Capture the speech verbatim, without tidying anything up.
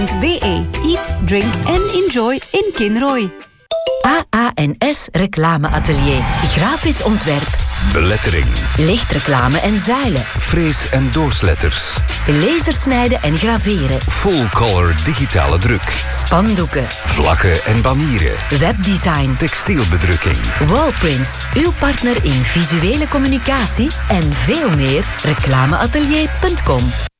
B E. Eat, drink and enjoy in Kinrooi. A A N S Reclameatelier. Grafisch ontwerp. Belettering. Lichtreclame en zuilen. Frees- en doorsletters. Lasersnijden en graveren. Full-color digitale druk. Spandoeken. Vlaggen en banieren. Webdesign. Textielbedrukking. Wallprints. Uw partner in visuele communicatie. En veel meer. reclameatelier punt com.